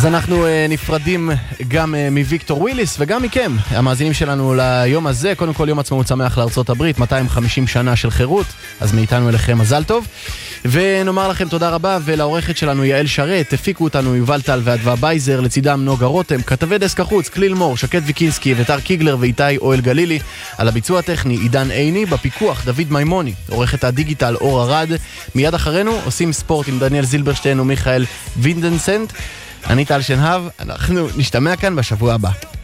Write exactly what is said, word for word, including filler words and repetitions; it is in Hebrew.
אז אנחנו נפרדים גם מוויקטור וויליס וגם מכם, המאזינים שלנו ליום הזה. קודם כל יום עצמאות שמח לארצות הברית, מאתיים וחמישים שנה של חירות, אז מאיתנו אליכם מזל טוב. ונאמר לכם תודה רבה, ולעורכת שלנו יעל שרת, הפיקו אותנו יובל טל ואדווה בייזר, לצידם נוגה רותם, כתבי דסק החוץ, כליל מור, שקט ויקינסקי, וטר קיגלר ואיתי אוהל גלילי, על הביצוע הטכני עידן עיני, בפיקוח דוד מימוני, עורכת הדיגיטל אור ארד. מיד אחרינו עושים ספורט עם דניאל זילברשטיין ומיכאל וינדנסנט. אני טל שנהב, אנחנו נשתמע כאן בשבוע הבא.